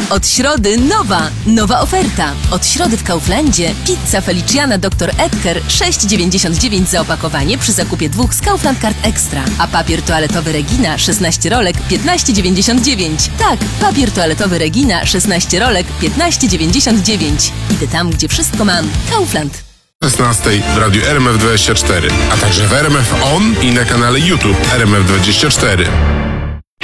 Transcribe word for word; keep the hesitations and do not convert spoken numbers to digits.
Od środy nowa, nowa oferta. Od środy w Kauflandzie pizza Feliciana doktor Edgar sześć dziewięćdziesiąt dziewięć za opakowanie przy zakupie dwóch z Kaufland Card Extra. A papier toaletowy Regina szesnaście rolek piętnaście dziewięćdziesiąt dziewięć. Tak, papier toaletowy Regina szesnaście rolek piętnaście dziewięćdziesiąt dziewięć. Idę tam, gdzie wszystko mam. Kaufland. szesnastej w radiu R M F dwadzieścia cztery, a także w R M F On i na kanale YouTube R M F dwadzieścia cztery.